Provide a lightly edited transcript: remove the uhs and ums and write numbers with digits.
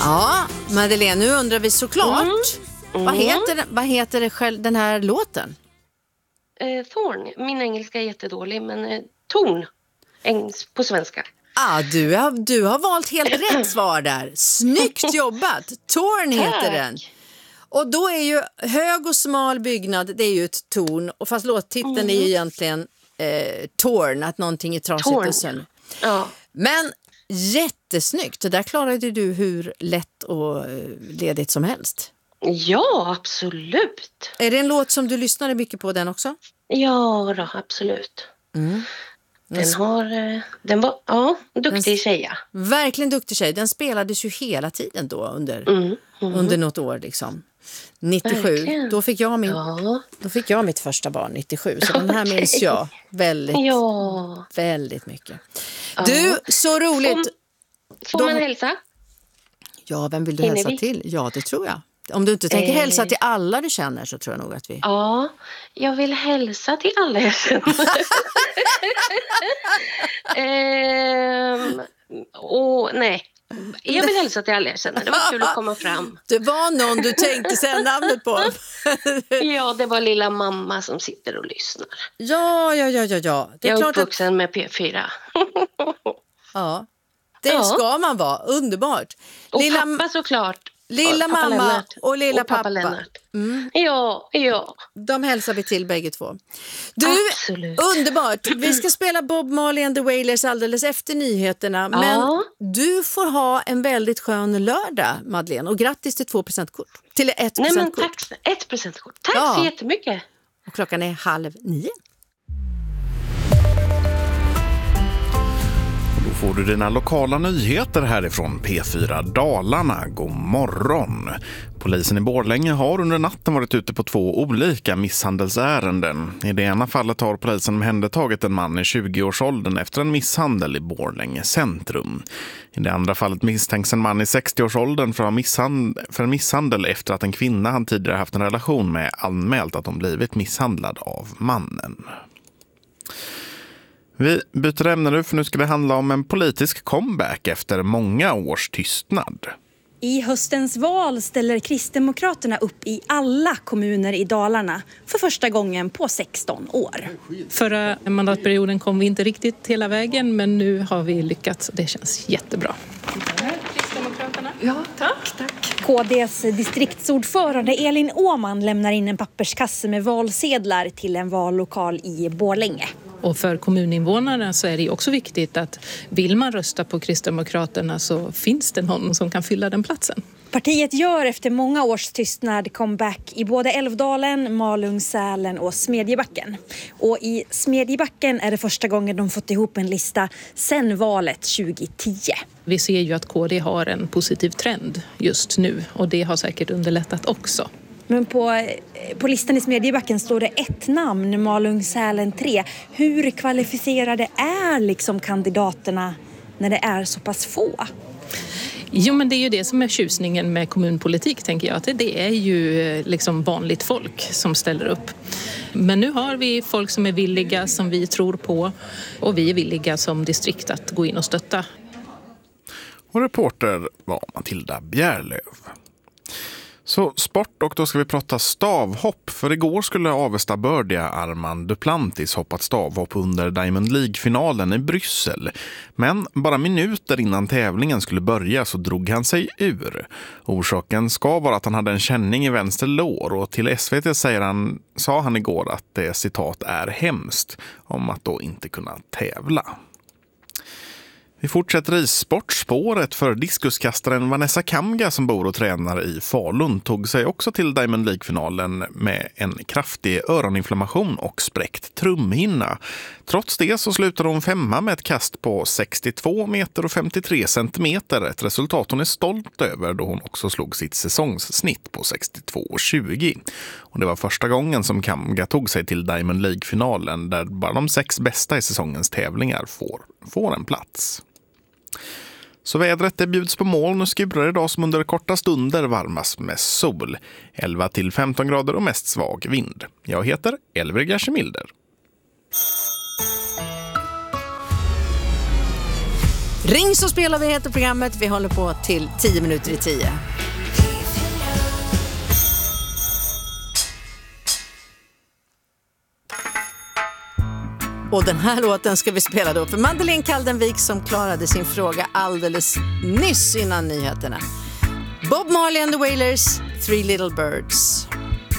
Ja, Madeleine, nu undrar vi såklart. Vad heter det själv, den här låten? Thorn. Min engelska är jättedålig, men Torn på svenska. Du har valt helt rätt svar där. Snyggt jobbat. Torn heter den. Och då är ju hög och smal byggnad, det är ju ett torn. Och fast låttiteln är ju egentligen torn, att någonting är trasigt och sönder. Ja. Men jättesnyggt. Det där klarade du hur lätt och ledigt som helst. Ja, absolut. Är det en låt som du lyssnade mycket på den också? Ja då, absolut. Den var duktig tjej. Verkligen duktig tjej. Den spelades ju hela tiden då under något år liksom. 97, verkligen. Då fick jag mitt första barn 97, så den här minns jag väldigt mycket. Du, så roligt. Får man hälsa? Ja, vem vill du hälsa till? Ja, det tror jag. Om du inte tänker hälsa till alla du känner, så tror jag nog att vi... Ja, jag vill hälsa till alla jag känner. Nej, jag vill hälsa till alla jag känner. Det var kul att komma fram. Det var någon du tänkte säga namnet på. Ja, det var lilla mamma som sitter och lyssnar. Ja. Det är jag är klart uppvuxen med P4. Ja, det ska man vara. Underbart. Och pappa såklart. Lilla mamma Lennart. och lilla och pappa. Lennart. Ja. De hälsar vi till bägge två. Du, absolut. Underbart. Vi ska spela Bob Marley and the Wailers alldeles efter nyheterna. Men du får ha en väldigt skön lördag, Madeleine. Och grattis till 2%-kort. Till 1%-kort. Tack, 1%-kort. Tack så jättemycket. Och klockan är 8:30. Får du dina lokala nyheter härifrån P4 Dalarna. God morgon. Polisen i Borlänge har under natten varit ute på 2 olika misshandelsärenden. I det ena fallet har polisen omhändertagit en man i 20-årsåldern efter en misshandel i Borlänge centrum. I det andra fallet misstänks en man i 60-årsåldern för en misshandel efter att en kvinna han tidigare haft en relation med anmält att hon blivit misshandlad av mannen. Vi byter ämne nu, för nu ska det handla om en politisk comeback efter många års tystnad. I höstens val ställer Kristdemokraterna upp i alla kommuner i Dalarna för första gången på 16 år. Förra mandatperioden kom vi inte riktigt hela vägen, men nu har vi lyckats och det känns jättebra. Kristdemokraterna. Ja, tack. KDs distriktsordförande Elin Åman lämnar in en papperskasse med valsedlar till en vallokal i Borlänge. Och för kommuninvånarna så är det också viktigt att vill man rösta på Kristdemokraterna så finns det någon som kan fylla den platsen. Partiet gör efter många års tystnad comeback i både Älvdalen, Malung, Sälen och Smedjebacken. Och i Smedjebacken är det första gången de fått ihop en lista sedan valet 2010. Vi ser ju att KD har en positiv trend just nu och det har säkert underlättat också. Men på listan i Smedjebacken står det ett namn, Malung, Sälen 3. Hur kvalificerade är liksom kandidaterna när det är så pass få? Jo, men det är ju det som är tjusningen med kommunpolitik, tänker jag. Att det är ju liksom vanligt folk som ställer upp. Men nu har vi folk som är villiga, som vi tror på. Och vi är villiga som distrikt att gå in och stötta. Och reporter var Matilda Bjärlöv. Så sport, och då ska vi prata stavhopp. För igår skulle Avesta bördiga Armand Duplantis hoppat stavhopp under Diamond League-finalen i Bryssel. Men bara minuter innan tävlingen skulle börja så drog han sig ur. Orsaken ska vara att han hade en känning i vänster lår, och till SVT sa han igår att det citat är hemskt om att då inte kunna tävla. Vi fortsätter i sportspåret, för diskuskastaren Vanessa Kamga som bor och tränar i Falun tog sig också till Diamond League-finalen med en kraftig öroninflammation och spräckt trumhinna. Trots det så slutade hon 5:a med ett kast på 62 meter och 53 centimeter. Ett resultat hon är stolt över, då hon också slog sitt säsongssnitt på 62,20. Och det var första gången som Kamga tog sig till Diamond League-finalen, där bara de 6 bästa i säsongens tävlingar får en plats. Så vädret, det bjuds på moln och skurar idag som under korta stunder, varmas med sol. 11 till 15 grader och mest svag vind. Jag heter Elver Gershemilder. Ring så spelar vi heter programmet. Vi håller på till 10 minuter i 10. Och den här låten ska vi spela då för Madeleine Kaldenvik som klarade sin fråga alldeles nyss innan nyheterna. Bob Marley and the Wailers, Three Little Birds.